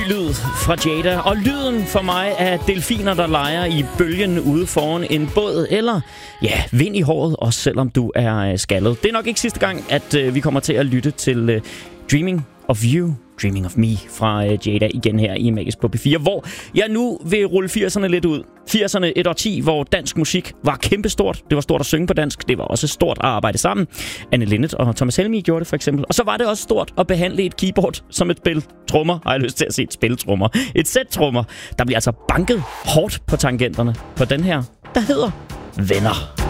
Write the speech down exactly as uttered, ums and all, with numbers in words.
lyd fra Jada, og lyden for mig er delfiner, der leger i bølgen ude foran en båd, eller ja, vind i håret, også selvom du er skaldet. Det er nok ikke sidste gang, at øh, vi kommer til at lytte til øh, Dreaming of You, Dreaming of Me fra øh, Jada igen her i Magisk på P fire, hvor jeg nu vil rulle firserne lidt ud. firserne, et årti, hvor dansk musik var kæmpestort. Det var stort at synge på dansk. Det var også stort at arbejde sammen. Anne Linnet og Thomas Helmig gjorde det for eksempel. Og så var det også stort at behandle et keyboard som et spil trommer. Har jeg lyst til at se et spil trommer. Et sæt trommer. Der bliver altså banket hårdt på tangenterne på den her, der hedder Venner.